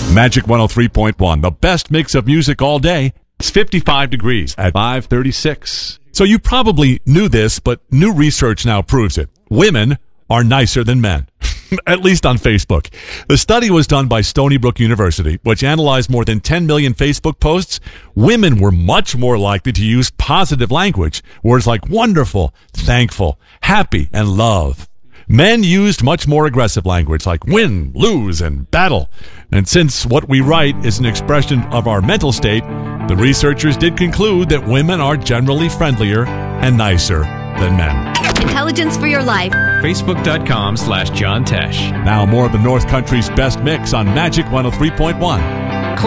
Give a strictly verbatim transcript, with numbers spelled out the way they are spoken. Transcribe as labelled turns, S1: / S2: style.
S1: Magic one oh three point one, the best mix of music all day. It's fifty-five degrees at five thirty-six. So you probably knew this, but new research now proves it. Women are nicer than men, at least on Facebook. The study was done by Stony Brook University, which analyzed more than ten million Facebook posts. Women were much more likely to use positive language, words like wonderful, thankful, happy, and love. Men used much more aggressive language like win, lose, and battle. And since what we write is an expression of our mental state, the researchers did conclude that women are generally friendlier and nicer than men.
S2: Intelligence for your life.
S3: Facebook.com slash John Tesh.
S1: Now more of the North Country's best mix on Magic one oh three point one.